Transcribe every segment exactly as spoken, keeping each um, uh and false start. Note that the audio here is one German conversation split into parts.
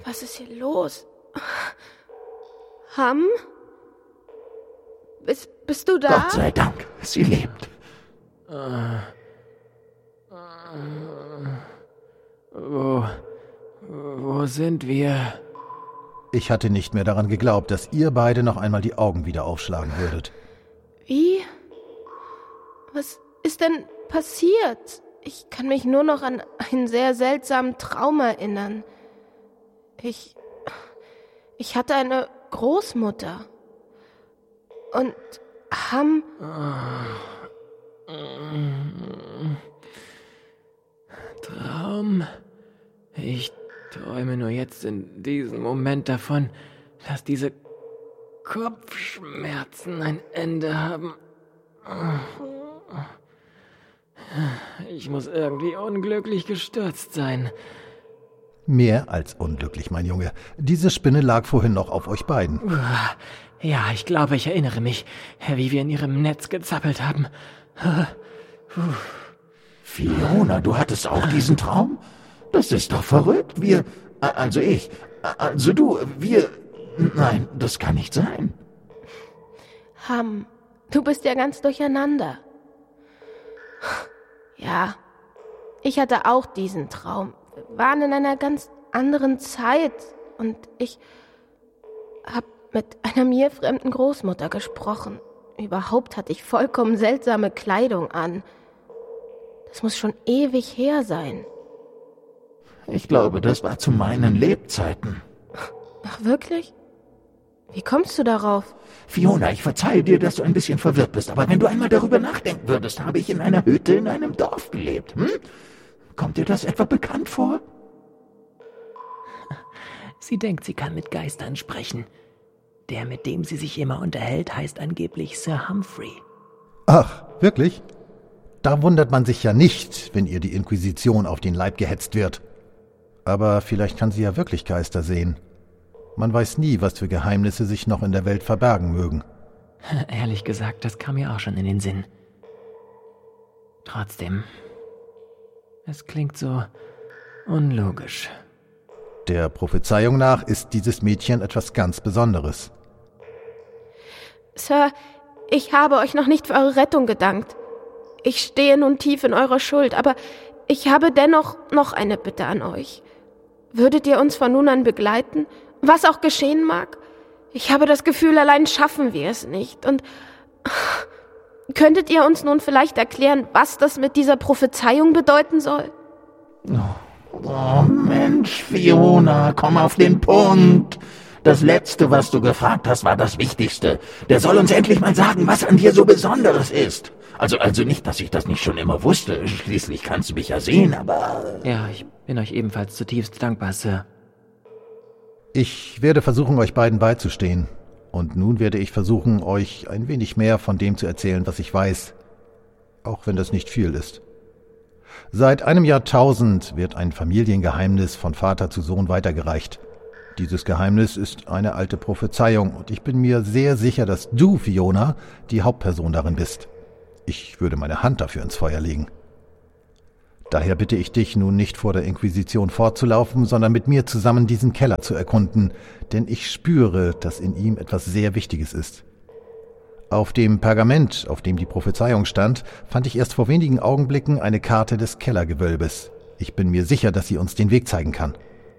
Was ist hier los? Ham? Bist, bist du da? Gott sei Dank, sie lebt. Äh, äh, wo, wo sind wir? Ich hatte nicht mehr daran geglaubt, dass ihr beide noch einmal die Augen wieder aufschlagen würdet. Wie? Was ist denn passiert? Ich kann mich nur noch an einen sehr seltsamen Traum erinnern. Ich... Ich hatte eine Großmutter. Und Ham... Traum? Ich träume nur jetzt in diesem Moment davon, dass diese Kopfschmerzen ein Ende haben. Ich muss irgendwie unglücklich gestürzt sein. Mehr als unglücklich, mein Junge. Diese Spinne lag vorhin noch auf euch beiden. Ja, ich glaube, ich erinnere mich, wie wir in ihrem Netz gezappelt haben. Fiona, du hattest auch diesen Traum? Das ist doch verrückt. Wir, also ich, also du, wir... Nein, das kann nicht sein. Ham, du bist ja ganz durcheinander. Ja, ich hatte auch diesen Traum. Wir waren in einer ganz anderen Zeit und ich habe mit einer mir fremden Großmutter gesprochen. Überhaupt hatte ich vollkommen seltsame Kleidung an. Das muss schon ewig her sein. Ich glaube, das war zu meinen Lebzeiten. Ach, wirklich? Wie kommst du darauf? Fiona, ich verzeihe dir, dass du ein bisschen verwirrt bist, aber wenn du einmal darüber nachdenken würdest, habe ich in einer Hütte in einem Dorf gelebt. Hm? Kommt dir das etwa bekannt vor? Sie denkt, sie kann mit Geistern sprechen. Der, mit dem sie sich immer unterhält, heißt angeblich Sir Humphrey. Ach, wirklich? Da wundert man sich ja nicht, wenn ihr die Inquisition auf den Leib gehetzt wird. Aber vielleicht kann sie ja wirklich Geister sehen. Man weiß nie, was für Geheimnisse sich noch in der Welt verbergen mögen. Ehrlich gesagt, das kam mir auch schon in den Sinn. Trotzdem, es klingt so unlogisch. Der Prophezeiung nach ist dieses Mädchen etwas ganz Besonderes. Sir, ich habe euch noch nicht für eure Rettung gedankt. Ich stehe nun tief in eurer Schuld, aber ich habe dennoch noch eine Bitte an euch. Würdet ihr uns von nun an begleiten, was auch geschehen mag? Ich habe das Gefühl, allein schaffen wir es nicht. Und könntet ihr uns nun vielleicht erklären, was das mit dieser Prophezeiung bedeuten soll? Oh Mensch, Fiona, komm auf den Punkt. Das Letzte, was du gefragt hast, war das Wichtigste. Der soll uns endlich mal sagen, was an dir so Besonderes ist. Also, also nicht, dass ich das nicht schon immer wusste. Schließlich kannst du mich ja sehen, aber... Ja, ich bin euch ebenfalls zutiefst dankbar, Sir. Ich werde versuchen, euch beiden beizustehen. Und nun werde ich versuchen, euch ein wenig mehr von dem zu erzählen, was ich weiß. Auch wenn das nicht viel ist. Seit einem Jahrtausend wird ein Familiengeheimnis von Vater zu Sohn weitergereicht. Dieses Geheimnis ist eine alte Prophezeiung und ich bin mir sehr sicher, dass du, Fiona, die Hauptperson darin bist. Ich würde meine Hand dafür ins Feuer legen. Daher bitte ich dich nun nicht vor der Inquisition fortzulaufen, sondern mit mir zusammen diesen Keller zu erkunden, denn ich spüre, dass in ihm etwas sehr Wichtiges ist. Auf dem Pergament, auf dem die Prophezeiung stand, fand ich erst vor wenigen Augenblicken eine Karte des Kellergewölbes. Ich bin mir sicher, dass sie uns den Weg zeigen kann.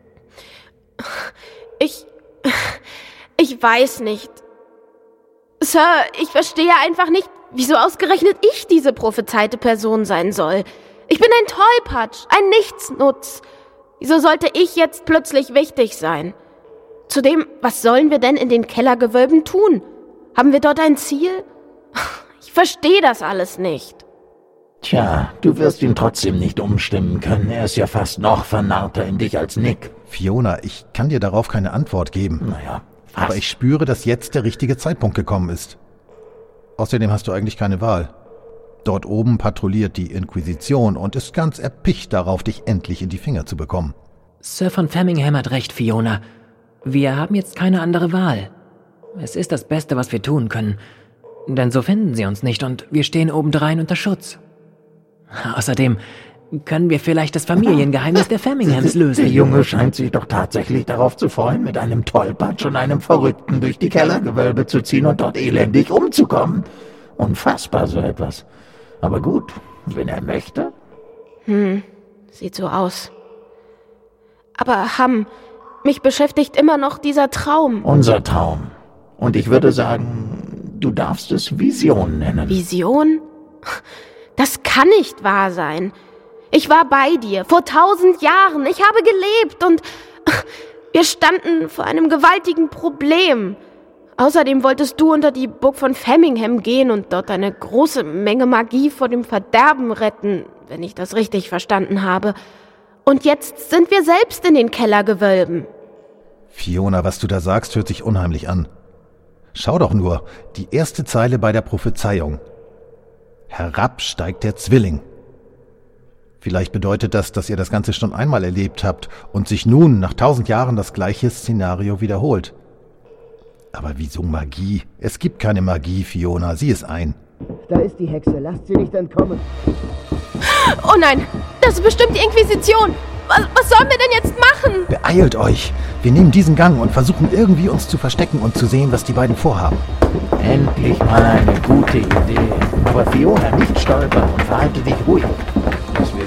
Ich... Ich weiß nicht. Sir, ich verstehe einfach nicht, wieso ausgerechnet ich diese prophezeite Person sein soll. Ich bin ein Tollpatsch, ein Nichtsnutz. Wieso sollte ich jetzt plötzlich wichtig sein? Zudem, was sollen wir denn in den Kellergewölben tun? Haben wir dort ein Ziel? Ich verstehe das alles nicht. Tja, du wirst ihn trotzdem nicht umstimmen können. Er ist ja fast noch vernarrter in dich als Nick. Fiona, ich kann dir darauf keine Antwort geben. Naja, was? Aber ich spüre, dass jetzt der richtige Zeitpunkt gekommen ist. Außerdem hast du eigentlich keine Wahl. Dort oben patrouilliert die Inquisition und ist ganz erpicht darauf, dich endlich in die Finger zu bekommen. Sir von Framingham hat recht, Fiona. Wir haben jetzt keine andere Wahl. Es ist das Beste, was wir tun können. Denn so finden sie uns nicht und wir stehen obendrein unter Schutz. Außerdem, Können wir vielleicht das Familiengeheimnis der Femminghams lösen? Der Junge scheint sich doch tatsächlich darauf zu freuen, mit einem Tollpatsch und einem Verrückten durch die Kellergewölbe zu ziehen und dort elendig umzukommen. Unfassbar, so etwas. Aber gut, wenn er möchte. Hm, sieht so aus. Aber Ham, mich beschäftigt immer noch dieser Traum. Unser Traum. Und ich würde sagen, du darfst es Vision nennen. Vision? Das kann nicht wahr sein. Ich war bei dir, vor tausend Jahren. Ich habe gelebt und wir standen vor einem gewaltigen Problem. Außerdem wolltest du unter die Burg von Femmingham gehen und dort eine große Menge Magie vor dem Verderben retten, wenn ich das richtig verstanden habe. Und jetzt sind wir selbst in den Kellergewölben. Fiona, was du da sagst, hört sich unheimlich an. Schau doch nur, die erste Zeile bei der Prophezeiung. Herab steigt der Zwilling. Vielleicht bedeutet das, dass ihr das Ganze schon einmal erlebt habt und sich nun nach tausend Jahren das gleiche Szenario wiederholt. Aber wieso Magie? Es gibt keine Magie, Fiona, sieh es ein. Da ist die Hexe, lasst sie nicht entkommen. Oh nein, das ist bestimmt die Inquisition. Was, was sollen wir denn jetzt machen? Beeilt euch! Wir nehmen diesen Gang und versuchen irgendwie uns zu verstecken und zu sehen, was die beiden vorhaben. Endlich mal eine gute Idee. Aber Fiona, nicht stolpern und verhalte dich ruhig. Es wird